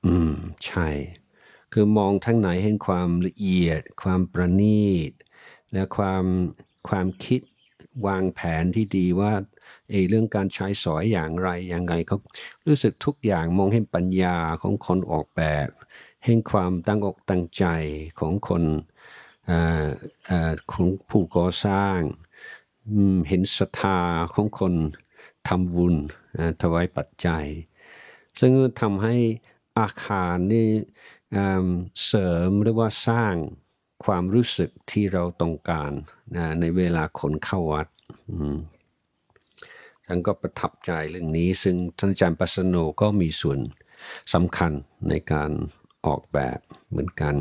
ใช่คือมองทั้งไหนเห็นความละเอียดความประณีตและความคิดวางแผนที่ดีว่าเรื่องการใช้สอยอย่างไรยังไงเขารู้สึกทุกอย่างมองเห็นปัญญาของคนออกแบบเห็นความตั้งอกตั้งใจของคนของผู้ก่อสร้างเห็นศรัทธาของคนทำบุญถวายปัจจัยซึ่งทำให้อาคารนี่เสริมหรือว่าสร้างความรู้สึกที่เราต้องการในเวลาคนเข้าวัดฉันก็ประทับใจเรื่องนี้ซึ่งท่านอาจารย์ปัสโนก็มีส่วนสำคัญในการออกแบบเหมือนกัน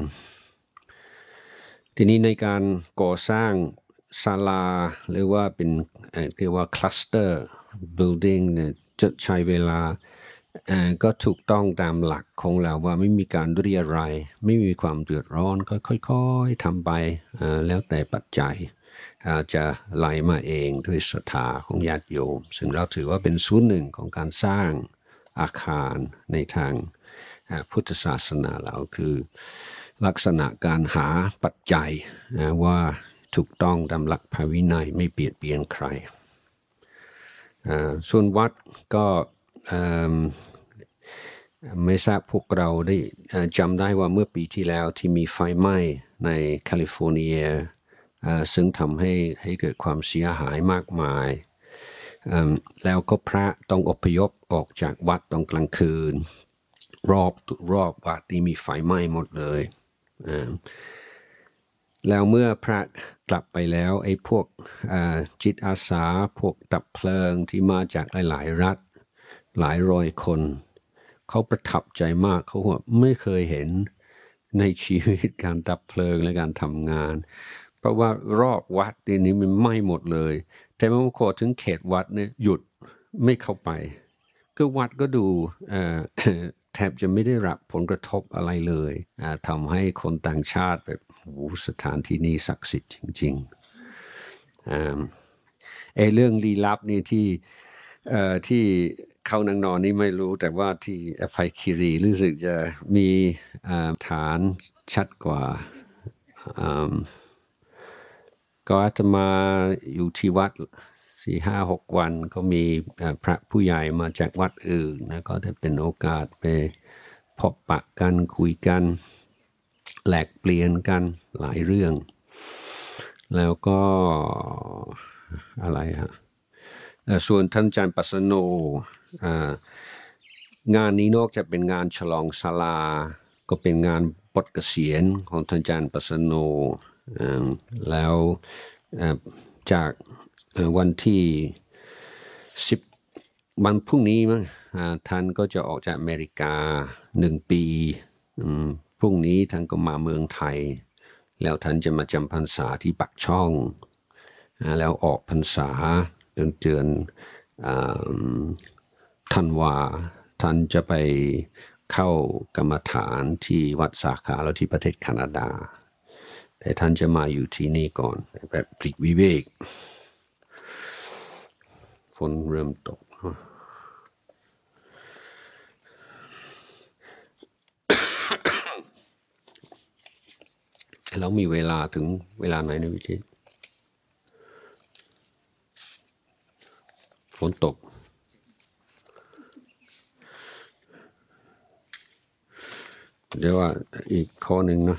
ทีนี้ในการก่อสร้างศาลาหรือว่าเป็นเรียกว่า cluster building เนี่ยจะใช้เวลาก็ถูกต้องตามหลักของเราว่าไม่มีการเรียรายไม่มีความเดือดร้อนก็ค่อยๆทำไปแล้วแต่ปัจจัยจะไหลมาเองด้วยศรัทธาของญาติโยมซึ่งเราถือว่าเป็นส่วนหนึ่งของการสร้างอาคารในทางพุทธศาสนาเราคือลักษณะการหาปัจจัยว่าถูกต้องตามหลักพระวินัยไม่เบียดเบียนใครส่วนวัดก็ไม่ทราบพวกเราได้จำได้ว่าเมื่อปีที่แล้วที่มีไฟไหม้ในแคลิฟอร์เนียซึ่งทำให้เกิดความเสียหายมากมายแล้วก็พระต้องอพยพออกจากวัดตอนกลางคืนรอบวัดนี่มีไฟไหม้หมดเลยแล้วเมื่อพระกลับไปแล้วไอ้พวกจิตอาสาพวกดับเพลิงที่มาจากหลายๆรัฐหลายร้อยคนเขาประทับใจมากเขาบอกไม่เคยเห็นในชีวิตการดับเพลิงและการทำงานเพราะว่ารอบวัดนี้มันไหม้หมดเลยแต่เมื่อพอถึงเขตวัดเนี่ยหยุดไม่เข้าไปก็วัดก็ดูแทบจะไม่ได้รับผลกระทบอะไรเลยทำให้คนต่างชาติแบบโอ้สถานที่นี้ศักดิ์สิทธิ์จริงๆเรื่องลี้ลับนี่ที่เข้านางนอนนี่ไม่รู้แต่ว่าที่ไฟคิรีรู้สึกจะมีฐานชัดกว่าก็อาตมาอยู่ที่วัด4-5-6 วันก็มีพระผู้ใหญ่มาจากวัดอื่นนะก็ได้เป็นโอกาสไปพบปะกันคุยกันแลกเปลี่ยนกันหลายเรื่องแล้วก็อะไรฮะส่วนท่านอาจารย์ปัสโนงานนี้นอกจากเป็นงานฉลองศาลาก็เป็นงานปลดเกษียณของท่านอาจารย์ปัสโนแล้วจากวันที่10วันพรุ่งนี้มั้งท่านก็จะออกจากอเมริกา1 ปีพรุ่งนี้ท่านก็มาเมืองไทยแล้วท่านจะมาจำพรรษาที่ปักช่องแล้วออกพรรษาเดือนธันวาท่านจะไปเข้ากรรมฐานที่วัดสาขาแล้วที่ประเทศแคนาดาแต่ท่านจะมาอยู่ที่นี่ก่อนแบบปลีกวิเวกฝนเริ่มตกแล้วมีเวลาถึงเวลาไหนในวิธีฝนตกเดี๋ยวว่าอีกข้อหนึ่งนะ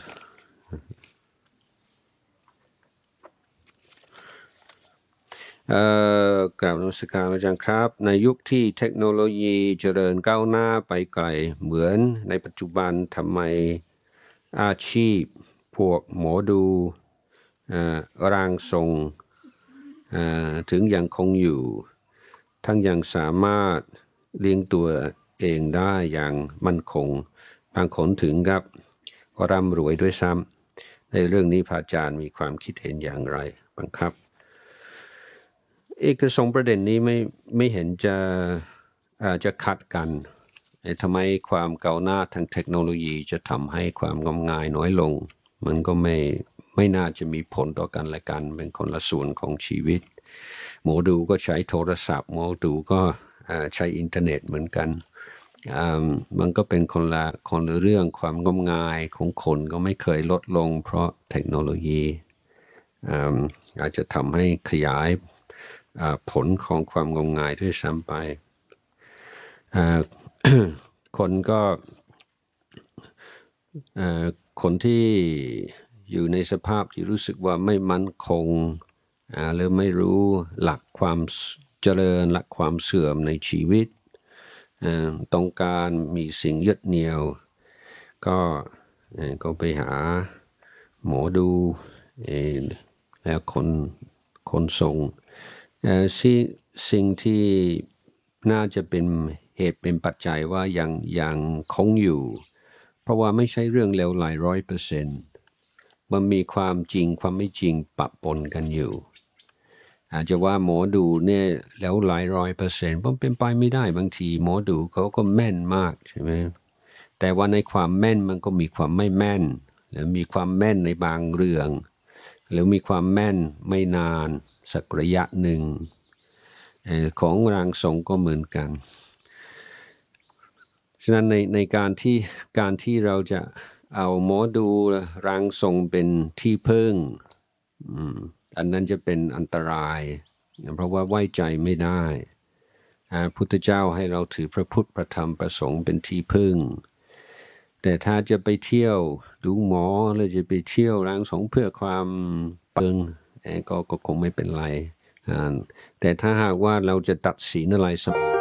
กราบนมัสการอาจารย์ครับในยุคที่เทคโนโลยีเจริญก้าวหน้าไปไกลเหมือนในปัจจุบันทำไมอาชีพพวกหมอดูร่างทรงถึงยังคงอยู่ทั้งยังสามารถเลี้ยงตัวเองได้อย่างมั่นคงบางคนถึงกับร่ำรวยด้วยซ้ำในเรื่องนี้พระอาจารย์มีความคิดเห็นอย่างไรบ้างครับคือ2ประเด็นนี้ไม่เห็นจะขัดกันทำไมความก้าวหน้าทางเทคโนโลยีจะทำให้ความงมงายน้อยลงมันก็ไม่น่าจะมีผลต่อกันและกันเป็นคนละส่วนของชีวิตหมอดูก็ใช้โทรศัพท์หมอดูก็ใช้อินเทอร์เน็ตเหมือนกันมันก็เป็นคนละเรื่องความงมงายของคนก็ไม่เคยลดลงเพราะเทคโนโลยีอาจจะทำให้ขยายผลของความงมงายด้วยซ้ำไปคนก็คนที่อยู่ในสภาพที่รู้สึกว่าไม่มั่นคงหรือไม่รู้หลักความเจริญหลักความเสื่อมในชีวิตต้องการมีสิ่งยึดเหนี่ยวก็ไปหาหมอดูแล้วคนส่งสิ่งที่น่าจะเป็นเหตุเป็นปัจจัยว่ายังคงอยู่เพราะว่าไม่ใช่เรื่องเลวไหล100%มันมีความจริงความไม่จริงปะปนกันอยู่อาจจะว่าหมอดูเนี่ยแล้วหลาย100%มันเป็นไปไม่ได้บางทีหมอดูเขาก็แม่นมากใช่ไหมแต่ว่าในความแม่นมันก็มีความไม่แม่นหรือมีความแม่นในบางเรื่องหรือมีความแม่นไม่นานสักระยะหนึ่งของร่างทรงก็เหมือนกันฉะนั้นในการที่เราจะเอาหมอดูร่างทรงเป็นที่พึ่งอันนั้นจะเป็นอันตรายเพราะว่าไว้ใจไม่ได้พุทธเจ้าให้เราถือพระพุทธพระธรรมพระสงฆ์เป็นที่พึ่งแต่ถ้าจะไปเที่ยวดูหมอหรือจะไปเที่ยวร่างทรงเพื่อความเปิงก็คงไม่เป็นไรแต่ถ้าหากว่าเราจะตัดสินอะไรสัก